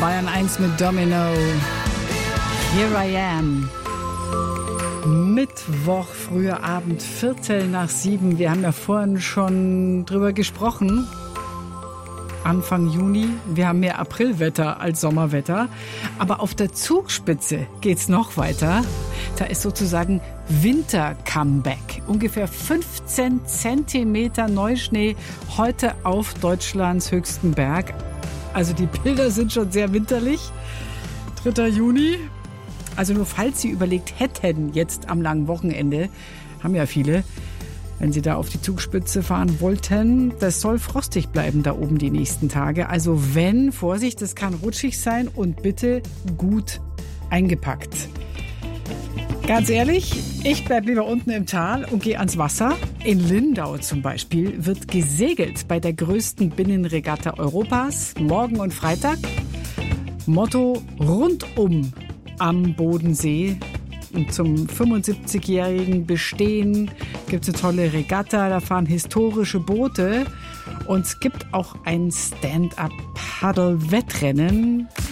Bayern 1 mit Domino. Here I am. Mittwoch, früher Abend, 6:15. Wir haben ja vorhin schon drüber gesprochen. Anfang Juni. Wir haben mehr Aprilwetter als Sommerwetter. Aber auf der Zugspitze geht's noch weiter. Da ist sozusagen Winter-Comeback. Ungefähr 15 Zentimeter Neuschnee heute auf Deutschlands höchsten Berg. Also die Bilder sind schon sehr winterlich. 3. Juni. Also nur falls Sie überlegt hätten, jetzt am langen Wochenende, haben ja viele, wenn Sie da auf die Zugspitze fahren wollten, das soll frostig bleiben da oben die nächsten Tage. Also wenn, Vorsicht, das kann rutschig sein und bitte gut eingepackt. Ganz ehrlich, ich bleibe lieber unten im Tal und gehe ans Wasser. In Lindau zum Beispiel wird gesegelt bei der größten Binnenregatta Europas, morgen und Freitag. Motto rundum am Bodensee. Und zum 75-jährigen Bestehen gibt es eine tolle Regatta, da fahren historische Boote. Und es gibt auch ein Stand-up-Paddle-Wettrennen.